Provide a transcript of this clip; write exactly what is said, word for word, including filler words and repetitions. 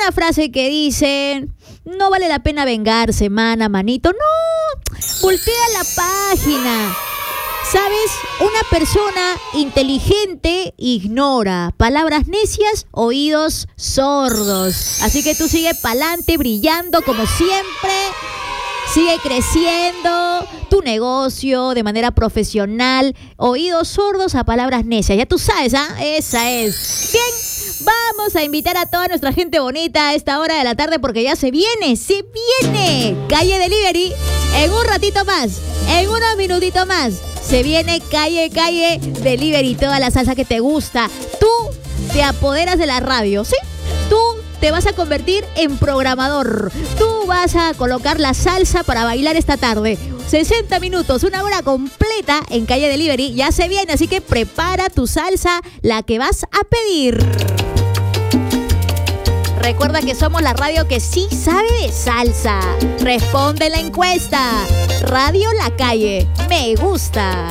una frase que dice: no vale la pena vengarse, mana, manito. No, voltea la página. ¿Sabes? Una persona inteligente ignora palabras necias, oídos sordos. Así que tú sigue pa'lante, brillando como siempre. Sigue creciendo tu negocio de manera profesional. Oídos sordos a palabras necias. Ya tú sabes, ¿ah? Esa es. Bien, vamos a invitar a toda nuestra gente bonita a esta hora de la tarde porque ya se viene, se viene Calle Delivery. En un ratito más, en unos minutitos más, se viene Calle, Calle Delivery. Toda la salsa que te gusta. Tú te apoderas de la radio, ¿sí? Tú te vas a convertir en programador. Tú vas a colocar la salsa para bailar esta tarde. sesenta minutos, una hora completa en Calle Delivery. Ya se viene, así que prepara tu salsa, la que vas a pedir. Recuerda que somos la radio que sí sabe de salsa. Responde la encuesta. Radio La Calle. Me gusta.